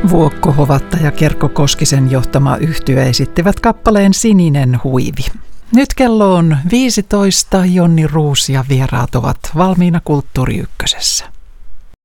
Vuokko Hovatta ja Kerkko Koskisen johtama yhtye esittivät kappaleen Sininen huivi. Nyt kello on 15. Jonni Ruus ja vieraat ovat valmiina Kulttuuri Ykkösessä.